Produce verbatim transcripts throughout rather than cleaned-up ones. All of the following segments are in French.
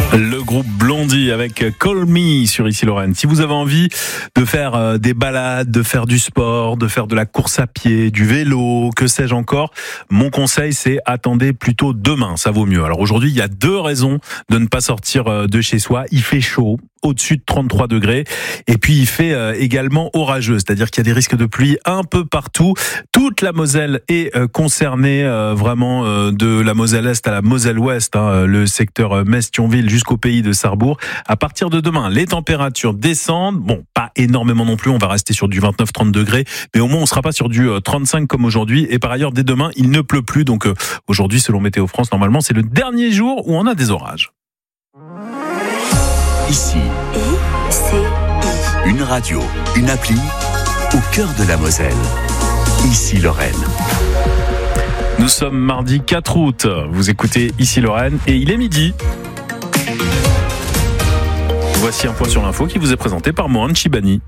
Le groupe Blondie avec Call Me sur Ici Lorraine. Si vous avez envie de faire des balades, de faire du sport, de faire de la course à pied, du vélo, que sais-je encore, mon conseil c'est attendez plutôt demain, ça vaut mieux. Alors aujourd'hui, il y a deux raisons de ne pas sortir de chez soi. Il fait chaud, au-dessus de trente-trois degrés, et puis il fait également orageux, c'est-à-dire qu'il y a des risques de pluie un peu partout. Toute la Moselle est concernée, vraiment de la Moselle Est à la Moselle Ouest, hein, le secteur Metz-Thionville jusqu'au pays de Sarrebourg. À partir de demain, les températures descendent. Bon, pas énormément non plus, on va rester sur du vingt-neuf trente degrés, mais au moins on sera pas sur du trente-cinq comme aujourd'hui. Et par ailleurs, dès demain, il ne pleut plus. Donc aujourd'hui, selon Météo France, normalement, c'est le dernier jour où on a des orages. Ici, I, C, I. Une radio, une appli, au cœur de la Moselle. Ici Lorraine. Nous sommes mardi quatre août. Vous écoutez Ici Lorraine et il est midi. Voici un point sur l'info qui vous est présenté par Mohan Chibani.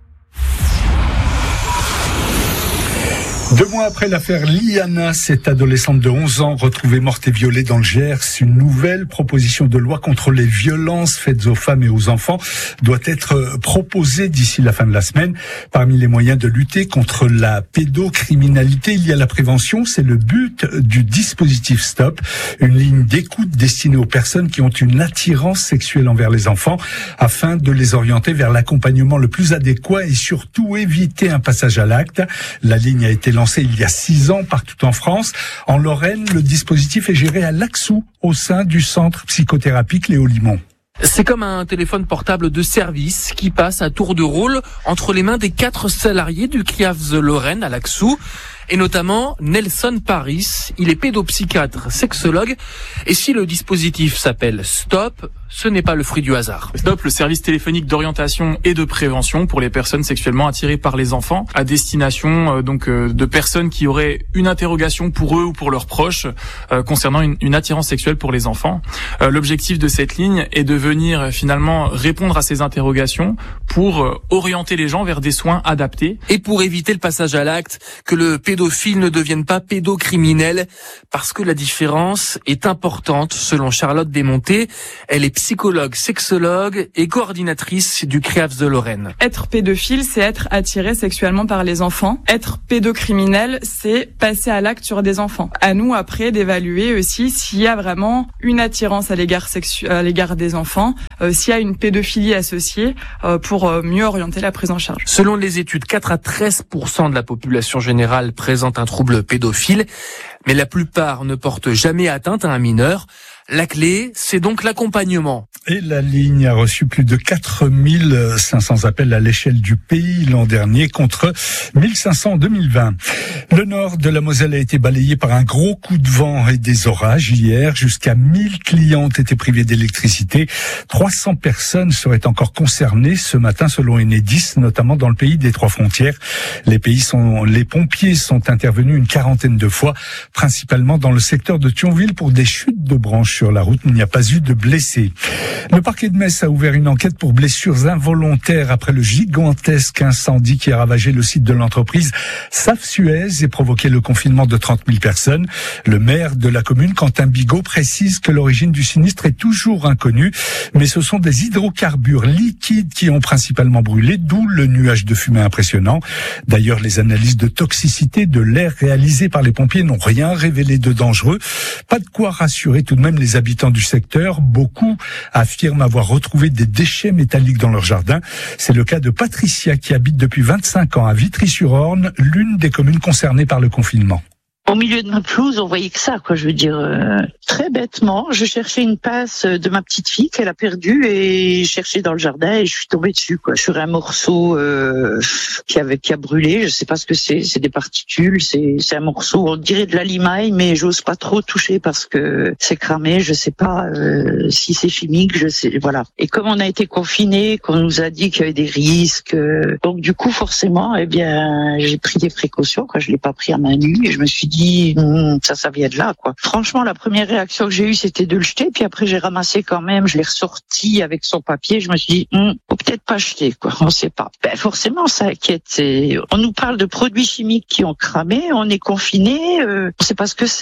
Deux mois après l'affaire Liana, cette adolescente de onze ans retrouvée morte et violée dans le Gers, une nouvelle proposition de loi contre les violences faites aux femmes et aux enfants doit être proposée d'ici la fin de la semaine. Parmi les moyens de lutter contre la pédocriminalité, il y a la prévention. C'est le but du dispositif STOP, une ligne d'écoute destinée aux personnes qui ont une attirance sexuelle envers les enfants, afin de les orienter vers l'accompagnement le plus adéquat et surtout éviter un passage à l'acte. La ligne a été lancé il y a six ans partout en France. En Lorraine, le dispositif est géré à Laxou, au sein du centre psychothérapie Cléo Limon. C'est comme un téléphone portable de service qui passe à tour de rôle entre les mains des quatre salariés du C R I A F de Lorraine à Laxou, et notamment Nelson Paris. Il est pédopsychiatre, sexologue, et si le dispositif s'appelle STOP, ce n'est pas le fruit du hasard. STOP, le service téléphonique d'orientation et de prévention pour les personnes sexuellement attirées par les enfants, à destination euh, donc euh, de personnes qui auraient une interrogation pour eux ou pour leurs proches euh, concernant une, une attirance sexuelle pour les enfants. Euh, l'objectif de cette ligne est de venir euh, finalement répondre à ces interrogations pour euh, orienter les gens vers des soins adaptés. Et pour éviter le passage à l'acte, que le pédophile ne devienne pas pédocriminel, parce que la différence est importante selon Charlotte Desmontés. Elle est psychologue, sexologue et coordinatrice du C R I A F de Lorraine. Être pédophile, c'est être attiré sexuellement par les enfants. Être pédocriminel, c'est passer à l'acte sur des enfants. À nous, après, d'évaluer aussi s'il y a vraiment une attirance à l'égard sexu- à l'égard des enfants, euh, s'il y a une pédophilie associée, euh, pour euh, mieux orienter la prise en charge. Selon les études, quatre à treize pour cent de la population générale présente un trouble pédophile, mais la plupart ne portent jamais atteinte à un mineur. La clé, c'est donc l'accompagnement. Et la ligne a reçu plus de quatre mille cinq cents appels à l'échelle du pays l'an dernier, contre mille cinq cents en deux mille vingt. Le nord de la Moselle a été balayé par un gros coup de vent et des orages hier. Jusqu'à mille clients ont été privés d'électricité. trois cents personnes seraient encore concernées ce matin selon Enedis, notamment dans le pays des Trois Frontières. Les pays sont, les pompiers sont intervenus une quarantaine de fois, principalement dans le secteur de Thionville pour des chutes de branches sur la route. Il n'y a pas eu de blessés. Le parquet de Metz a ouvert une enquête pour blessures involontaires après le gigantesque incendie qui a ravagé le site de l'entreprise Safsuez et provoqué le confinement de trente mille personnes. Le maire de la commune, Quentin Bigot, précise que l'origine du sinistre est toujours inconnue, mais ce sont des hydrocarbures liquides qui ont principalement brûlé, d'où le nuage de fumée impressionnant. D'ailleurs, les analyses de toxicité de l'air réalisées par les pompiers n'ont rien révélé de dangereux. Pas de quoi rassurer tout de même les habitants du secteur. Beaucoup affirment avoir retrouvé des déchets métalliques dans leur jardin. C'est le cas de Patricia qui habite depuis vingt-cinq ans à Vitry-sur-Orne, l'une des communes concernées par le confinement. Au milieu de ma pelouse, on voyait que ça, quoi. Je veux dire, euh, très bêtement, je cherchais une passe de ma petite fille qu'elle a perdue et je cherchais dans le jardin et je suis tombée dessus, quoi, sur un morceau euh, qui avait qui a brûlé. Je sais pas ce que c'est. C'est des particules. C'est c'est un morceau. On dirait de la limaille, mais j'ose pas trop toucher parce que c'est cramé. Je sais pas euh, si c'est chimique. Je sais, voilà. Et comme on a été confinés, qu'on nous a dit qu'il y avait des risques, euh, donc du coup, forcément, eh bien, j'ai pris des précautions. Quoi, je l'ai pas pris à main nue et je me suis dit dit mmm, ça ça vient de là, quoi. Franchement, la première réaction que j'ai eue, c'était de le jeter, puis après j'ai ramassé quand même, je l'ai ressorti avec son papier, je me suis dit mmm, faut peut-être pas jeter, quoi, on sait pas. Ben forcément ça inquiète. C'est... on nous parle de produits chimiques qui ont cramé, on est confinés, euh, on sait pas ce que c'est.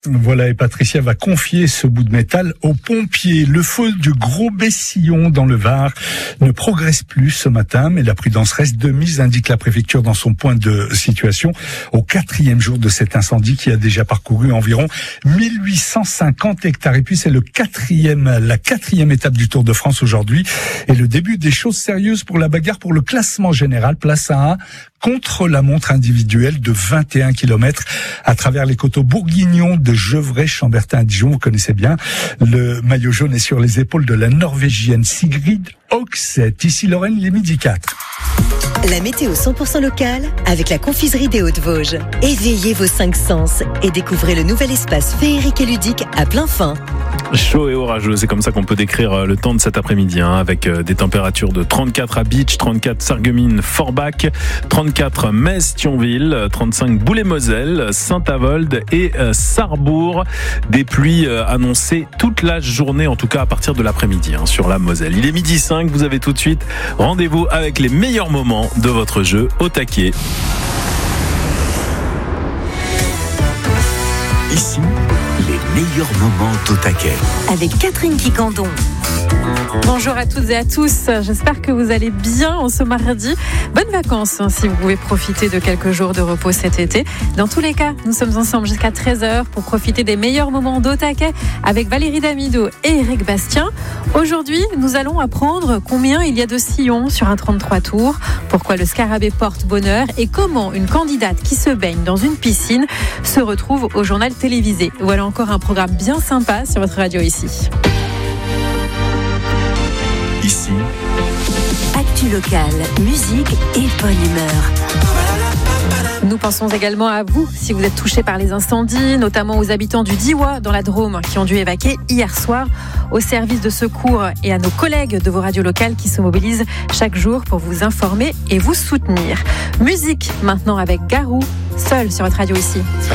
Voilà, et Patricia va confier ce bout de métal aux pompiers. Le feu du Gros Bessillon dans le Var ne progresse plus ce matin, mais la prudence reste de mise, indique la préfecture dans son point de situation, au quatrième jour de cet incendie qui a déjà parcouru environ mille huit cent cinquante hectares. Et puis c'est le quatrième, la quatrième étape du Tour de France aujourd'hui, et le début des choses sérieuses pour la bagarre pour le classement général. Place à un contre la montre individuelle de vingt et un kilomètres à travers les coteaux bourguignons de Gevrey, Chambertin, Dijon. Vous connaissez bien. Le maillot jaune est sur les épaules de la Norvégienne Sigrid Hogseth. Ici Lorraine, les midi quatre. La météo cent pour cent locale avec la confiserie des Hauts-de-Vosges. Éveillez vos cinq sens et découvrez le nouvel espace féerique et ludique à plein fin. Chaud et orageux, c'est comme ça qu'on peut décrire le temps de cet après-midi, hein, avec des températures de trente-quatre à Beach, trente-quatre Sarreguemines, Forbach, trente-quatre Metz, Thionville, trente-cinq Boulay-Moselle, Saint-Avold et euh, Sarrebourg. Des pluies euh, annoncées toute la journée, en tout cas à partir de l'après-midi, hein, sur la Moselle. Il est midi cinq, vous avez tout de suite rendez-vous avec les meilleurs moments de votre jeu au taquet. Ici, les meilleurs moments au taquet. Avec Catherine Quicandon. Bonjour à toutes et à tous, j'espère que vous allez bien en ce mardi. Bonnes vacances hein, si vous pouvez profiter de quelques jours de repos cet été. Dans tous les cas, nous sommes ensemble jusqu'à treize heures pour profiter des meilleurs moments d'au taquet avec Valérie Damido et Eric Bastien. Aujourd'hui, nous allons apprendre combien il y a de sillons sur un trente-trois tours, pourquoi le scarabée porte bonheur et comment une candidate qui se baigne dans une piscine se retrouve au journal télévisé. Voilà encore un programme bien sympa sur votre radio ici. Ici, actu locale, musique et bonne humeur. Nous pensons également à vous, si vous êtes touchés par les incendies, notamment aux habitants du Diois dans la Drôme qui ont dû évacuer hier soir, aux services de secours et à nos collègues de vos radios locales qui se mobilisent chaque jour pour vous informer et vous soutenir. Musique maintenant avec Garou, seul sur votre radio ici.